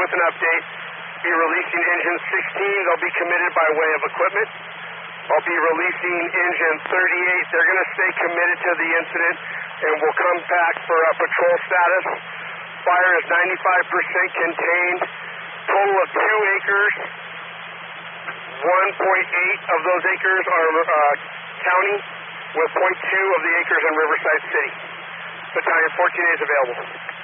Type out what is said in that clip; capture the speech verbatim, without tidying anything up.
with an update. Be releasing engine sixteen. They'll be committed by way of equipment. I'll be releasing engine thirty-eight. They're going to stay committed to the incident, and we'll come back for a patrol status. Fire is ninety-five percent contained. Total of two acres. one point eight of those acres are uh, county, with zero point two of the acres in Riverside City. Battalion fourteen A is available.